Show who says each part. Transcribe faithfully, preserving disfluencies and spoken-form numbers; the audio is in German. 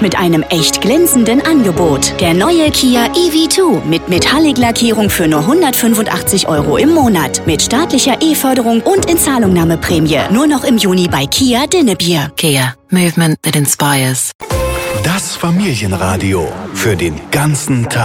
Speaker 1: und mit einem echt glänzenden Angebot. Der neue Kia E V zwei mit Metallic-Lackierung für nur hundertfünfundachtzig Euro im Monat. Mit staatlicher E-Förderung und Inzahlungnahmeprämie. Nur noch im Juni bei Kia Dinnebier.
Speaker 2: Kia. Movement that inspires.
Speaker 3: Das Familienradio für den ganzen Tag.